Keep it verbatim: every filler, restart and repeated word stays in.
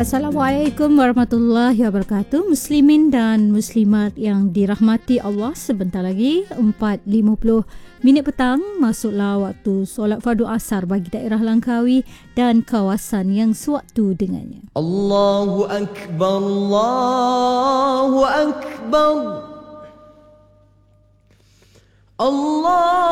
Assalamualaikum warahmatullahi wabarakatuh. Muslimin dan muslimat yang dirahmati Allah, sebentar lagi empat lima puluh minit petang masuklah waktu solat fardu asar bagi daerah Langkawi dan kawasan yang sewaktu dengannya. Allahu Akbar, Allahu Akbar, Allah